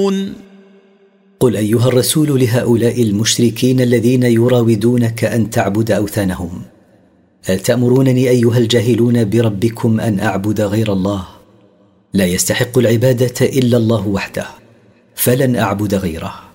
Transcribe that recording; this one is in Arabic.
تعلمون. قل أيها الرسول لهؤلاء المشركين الذين يراودونك أن تعبد أوثانهم: هل تأمرونني أيها الجاهلون بربكم أن أعبد غير الله؟ لا يستحق العبادة إلا الله وحده، فلن أعبد غيره.